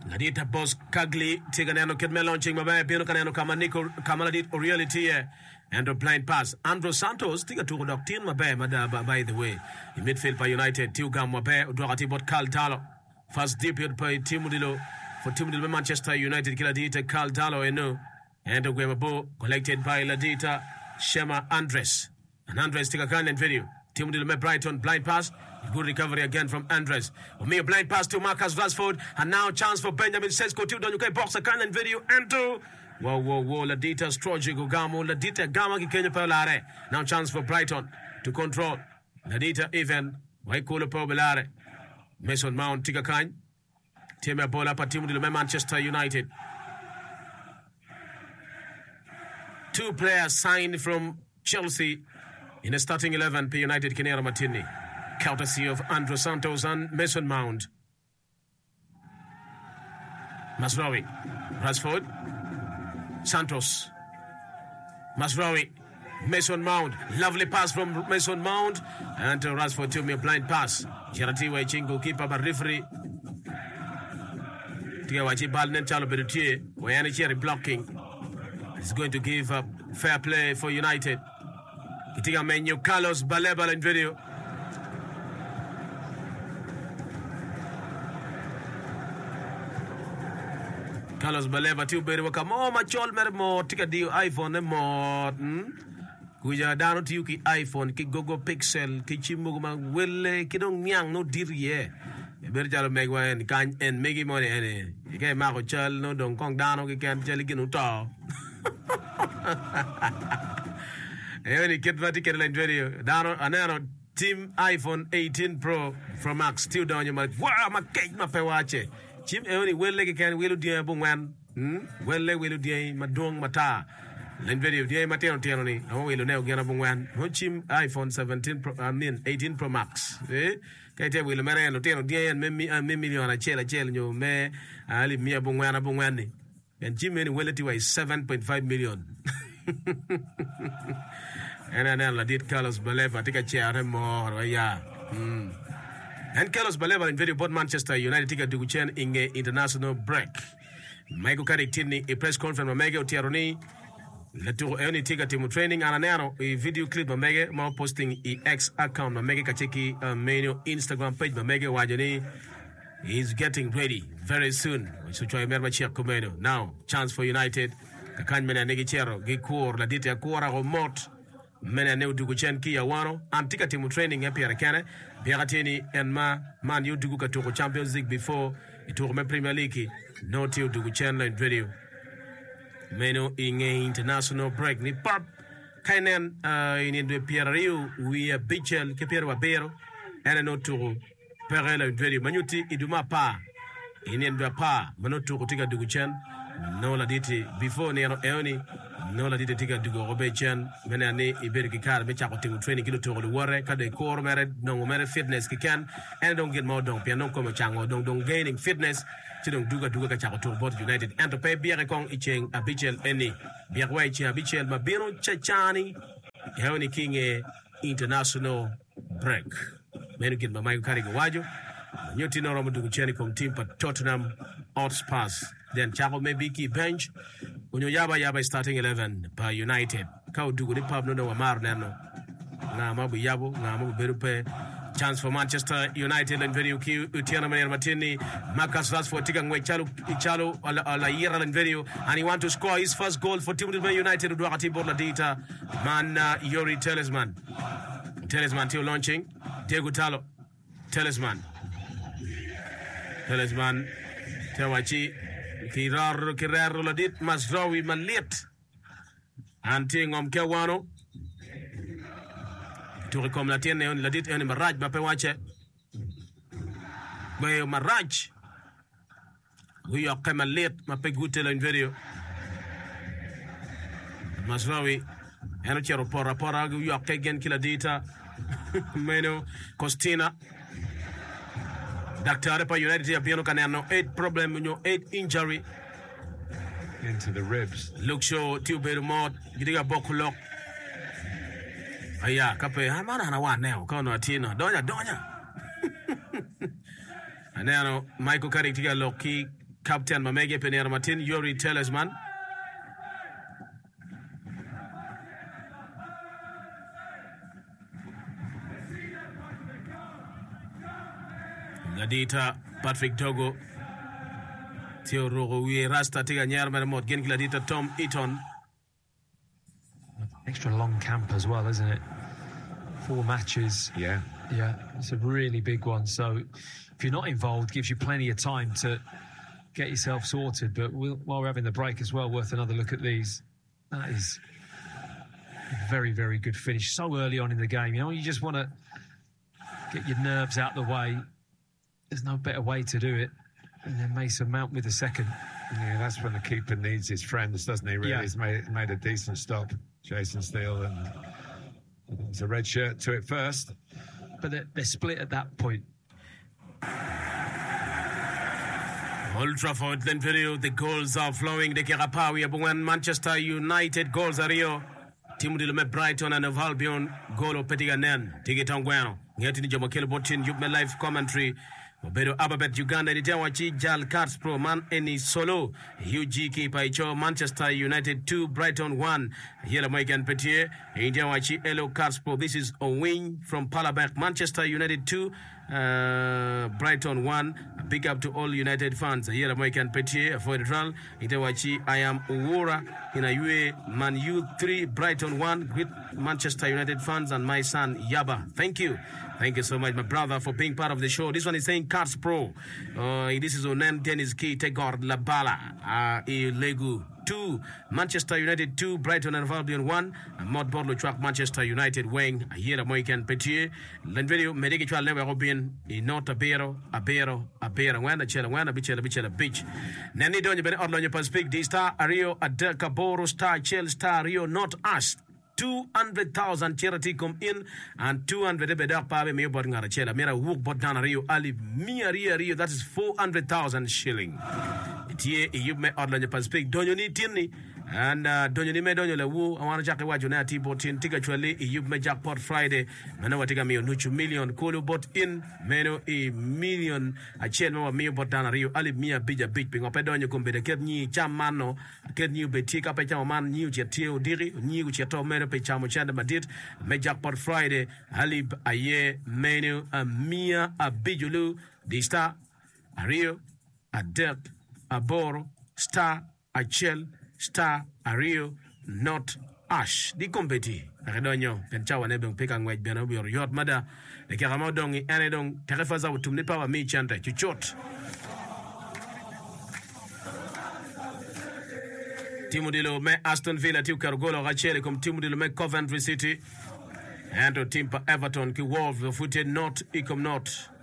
Ladita Boss Kagli, Tiganano Kidme launching Mabe, Bino Canano Kamaniko, Kamaladit reality and a blind pass. Andro Santos, Tiga to Doctin Mabe, Madaba, by the way. In midfield by United, Tiugam Mabe, Duati Bot Carl Dalo. First debut by Timudilo for Timudilo Manchester United, Kiladita, Carl Dalo, and a Guemabo collected by Ladita Shema Andres. And Andres Tigakan and video. Timudilo Brighton, blind pass. Good recovery again from Andres. A blind pass to Marcus Rashford. And now chance for Benjamin Sesko. Two don't you can box a can and video. And two. Whoa. Ladita Stroji Gugamo. Ladita Gama Kenya Pelare. Now chance for Brighton to control. Ladita even. Waikula Pobelare. Mason Mount Tigakan. Timmy Bola Patimudilo Manchester United. Two players signed from Chelsea in the starting 11 for United Kinera Martini. Courtesy of Andrew Santos and Mason Mount. Masraoui. Rashford. Santos. Masraoui. Mason Mount. Lovely pass from Mason Mount. And Rashford to me a blind pass. Jaratiwa Chingo keeper but referee. Tiawachi Balnen Chalo Berutie. Wayani Cherry blocking. It's going to give up fair play for United. Kitiga menu Carlos Baleba in video. Carlos Baleba too beri waka mo machol mer mo tika dio iPhone mo kuja dano tiyu ki iPhone ki gogo pixel ki chimugo ma welle ki dong nyang no dirie ber jalo megwa en kan en megi mo ne ke ma ko chal no dong kong dano ki kan chali ginu to ni kit vati ke line video dano anero team iPhone 18 Pro Max still down you ma wa ma ke ma pe wache Chim eoni welle ke kan welu dia bungwan welle welu dia madong mata len video dia mateno tiano ni awo welu ne ogena bungwan ho chim iPhone 17 Pro 18 Pro Max kay te welu mere no tiano dia en me million a chela nyo me ali mia bungwan ni en chim eni welle ti wa 7.5 million and la dit Carlos Baleba tika chere mo ya And Carlos Baleba in video both Manchester United tiga duguchen inge international break. Michael Carrick tini a press conference mamege utiaroni. Letu eoni tiga timu training ananero a video clip mamege ma posting e X account mamege kacheki menu Instagram page mamege wajani. He's getting ready very soon. So choy merma chia kumeno. Now chance for United. Kakan mena negi chero gikur la dite akura remot. Mena ne duguchen ki yawano antika timu training ya pia rekane biagatini en man yu dugu katoko Champions League before itoko me Premier League no tiu duguchen line video meno inge international break ni pop kainen ini de Pierre Riu we bichel ke Pierre Wabero ene no turu pere line video manyuti iduma pa ini ndo pa mano turu tiga duguchen no la diti before ne eoni no la dite tiga dugo robe chen menani iberi kikar be chako timu training kilo to the wore kade core mere no mere fitness kikan and don't get more don piano ko chango don gaining fitness ti don duga ka chako to bot United and to pay biere kong icheng abichel eni biere wa ichi abichel mabiro chachani heoni king international break menu kin mamayo kari gwajo nyoti no romo dugo cheni kom team pa Tottenham Hotspur then chako maybe ki bench Unyo yaba starting 11 by United. Kau dugu ni pab no amar neno. Na mabu yabo, na mabu berupe. Chance for Manchester United and video Q Utiana Mayer Martini. Marcus Rashford tiga ngwe chalo ala yira and video and he want to score his first goal for Team United Uduakati Borla Dita. Man Yuri Talisman still launching. Diego Talo Talisman Tewachi Kiraro ladit Masraoui malit anting kewano to rekom la tiene on ladit en maraj ba pe wache be maraj we are kemalit ma pe gutela in video Masraoui eno chero pora we are kegen kila dita meno Costina Dr. Pa United ya piano kanano 8 problem 8 injury into the ribs. Look show tiu beru mod gidiga bokulok. Aya kape mana na wa neo kono atino donya. Anano Michael Carrick tiga loki Captain Mamege Penera Martin, Yuri Talisman. Gladita Patrick Togo. Theo Rogowie Rasta Tiga Nyar Mermot Gen Gladita Tom Eaton. Extra long camp as well, isn't it? 4 matches. Yeah. Yeah, it's a really big one. So if you're not involved, gives you plenty of time to get yourself sorted. But while we're having the break as well, worth another look at these. That is a very, very good finish. So early on in the game, you know, you just want to get your nerves out the way. There's no better way to do it. And then Mason Mount with the second. Yeah, that's when the keeper needs his friends, doesn't he, really? Yeah. He's made a decent stop, Jason Steele, and there's a red shirt to it first. But they're split at that point. Old Trafford, then video, the goals are flowing. The Kerapawi, Abungan, Manchester United, goals are Rio. Timu Dilume Brighton and of Albion, goal of Petiganen, Tigitangwano. Getting Jomakelo Botin, Yume Live commentary. Obedo Ababet Uganda Nitawachi Jal Cards Pro Man Eni Solo UG Paicho Manchester United 2 Brighton 1 Yela Maigan Petier Nitawachi Elo Cards Pro. This is a win from Palabek. Manchester United 2 Brighton 1. A big up to all United fans. Yela Maigan Petier for the trial Nitawachi I am Uwora in a UE Man U 3 Brighton 1. Great Manchester United fans and my son Yaba. Thank you so much, my brother, for being part of the show. This one is saying Cards Pro. This is Onem Dennis Key, Tegor Labala, Legu 2, Manchester United 2, Brighton and Albion 1, Mod Borlo Track, Manchester United Wing, here American Petier, Lenvedio, Medical Level Robin, Inota Abero, Wana Chela, Bichela Beach. Nani don't you better on your perspective, the star, Ario, Adelka Boro, Star, Chel, Star, Rio, not us. 200,000 charity come in and 200 bedak pabe me bot ngara chela mera wuk bot dana Rio ali mia rio that is 400,000 shilling tie yub me odlo je paspik donyo ni tinni and donyo ni me donyo le wu awana jake waju na ti botin tiga chwali yub me jackpot Friday mena watiga mi nuchu million kolo bot in meno million a chel me mi bot dana Rio ali mia bija big pingo pe donyo kombe ket ni chamano ket ni betika pe chaman ni jetio diri ni ucheto meno pe chamo chanda madit me jackpot Friday halib aye menu a mia a bijulu the star a Rio a dep a boro star a chel star a Rio not ash di competi redonyo penchawa nebe mpeka ngwej bena bior yot mada de karama dongi ene dong terefaza utumni pawa mi chanta chuchot Timu dilo me Aston Villa tiu kargolo rachele kom timu dilo me Coventry City and to Timpa Everton ki Wolves footed not ikom not